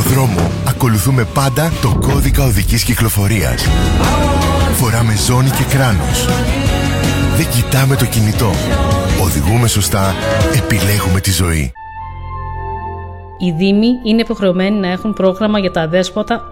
δρόμο ακολουθούμε πάντα το κώδικα οδικής κυκλοφορίας. Φοράμε ζώνη και κράνος. Δεν κοιτάμε το κινητό. Οδηγούμε σωστά, επιλέγουμε τη ζωή. Οι δήμοι είναι υποχρεωμένοι να έχουν πρόγραμμα για τα αδέσποτα